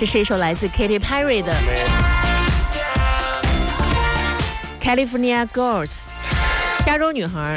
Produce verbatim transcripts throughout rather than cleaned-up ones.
这是一首来自 Katy Perry 的 California Girls， 加州女孩。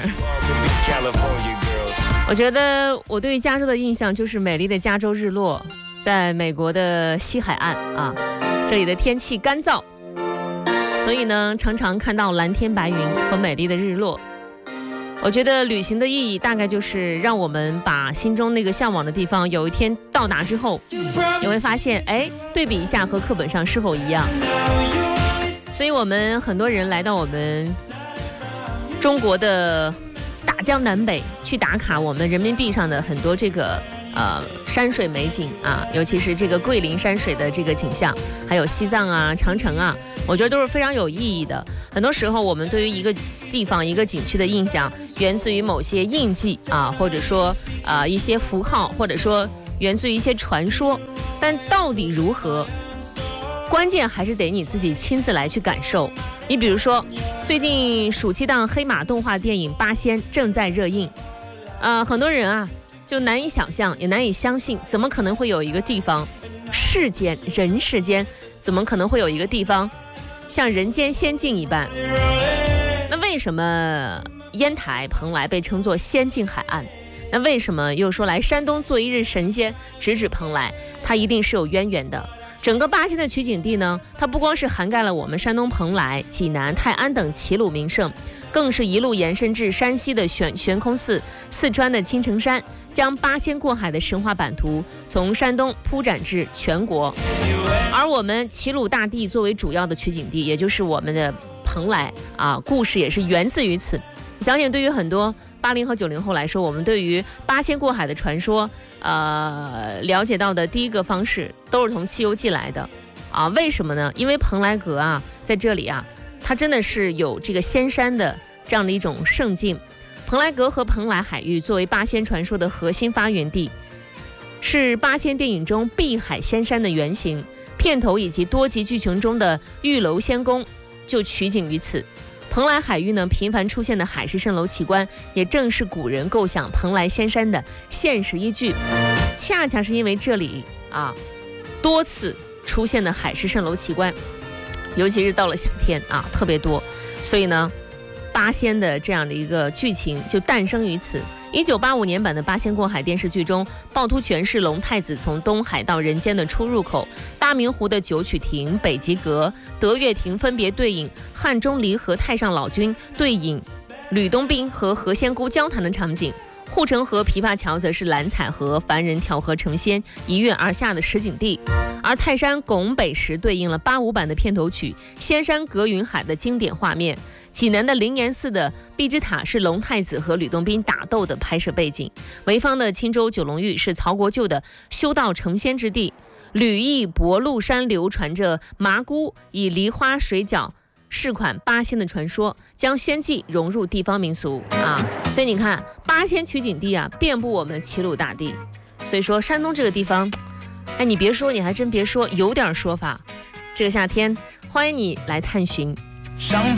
我觉得我对于加州的印象就是美丽的加州日落，在美国的西海岸啊，这里的天气干燥，所以呢常常看到蓝天白云和美丽的日落。我觉得旅行的意义大概就是让我们把心中那个向往的地方有一天到达之后，你会发现哎，对比一下和课本上是否一样。所以我们很多人来到我们中国的大江南北去打卡我们人民币上的很多这个呃山水美景啊，尤其是这个桂林山水的这个景象，还有西藏啊、长城啊，我觉得都是非常有意义的。很多时候我们对于一个地方一个景区的印象源自于某些印记啊，或者说啊、呃、一些符号，或者说源自于一些传说，但到底如何，关键还是得你自己亲自来去感受。你比如说最近暑期档黑马动画电影《八仙》正在热映，呃，很多人啊就难以想象，也难以相信，怎么可能会有一个地方，世间人世间怎么可能会有一个地方像人间仙境一般？那为什么烟台蓬莱被称作仙境海岸？那为什么又说来山东做一日神仙，直指蓬莱？它一定是有渊源的。整个八仙的取景地呢，它不光是涵盖了我们山东蓬莱、济南、泰安等齐鲁名胜，更是一路延伸至山西的悬悬空寺、四川的青城山，将八仙过海的神话版图从山东铺展至全国。而我们齐鲁大地作为主要的取景地，也就是我们的蓬莱啊，故事也是源自于此。我相信对于很多八零和九零后来说，我们对于八仙过海的传说，呃，了解到的第一个方式都是从《西游记》来的啊。为什么呢？因为蓬莱阁啊，在这里啊，它真的是有这个仙山的这样的一种胜境。蓬莱阁和蓬莱海域作为八仙传说的核心发源地，是八仙电影中碧海仙山的原型。片头以及多集剧情中的玉楼仙宫就取景于此。蓬莱海域呢，频繁出现的海市蜃楼奇观，也正是古人构想蓬莱仙山的现实依据。恰恰是因为这里啊，多次出现的海市蜃楼奇观，尤其是到了夏天啊，特别多，所以呢，八仙的这样的一个剧情就诞生于此。一九八五年版的《八仙过海》电视剧中，趵突泉是龙太子从东海到人间的出入口，大明湖的九曲亭、北极阁、德月亭分别对应汉钟离和太上老君，对应吕洞宾和何仙姑交谈的场景。护城河、琵琶桥则是蓝采和凡人跳河成仙一跃而下的实景地，而泰山拱北石对应了八五版的片头曲《仙山隔云海》的经典画面。济南的灵岩寺的壁之塔是龙太子和吕洞宾打斗的拍摄背景，潍坊的青州九龙峪是曹国舅的修道成仙之地，吕邑博鹿山流传着麻姑以梨花水饺是款八仙的传说，将仙迹融入地方民俗啊，所以你看八仙取景地啊，遍布我们齐鲁大地。所以说山东这个地方，哎，你别说，你还真别说，有点说法。这个夏天，欢迎你来探寻。